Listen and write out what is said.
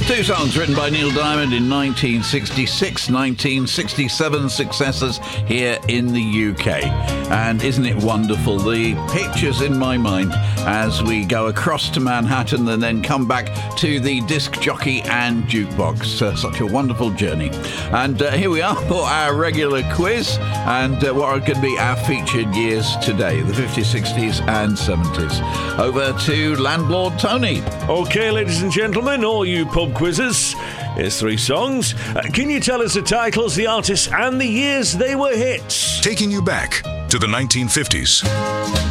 Two songs written by Neil Diamond in 1966, 1967 successors here in the UK. And isn't it wonderful? The pictures in my mind as we go across to Manhattan and then come back to the disc jockey and jukebox. Such a wonderful journey. And here we are for our regular quiz and what are going to be our featured years today, the 50s, 60s and 70s. Over to Landlord Tony. OK, ladies and gentlemen, all you pub quizzes, here's three songs. Can you tell us the titles, the artists and the years they were hits? Taking you back to the 1950s.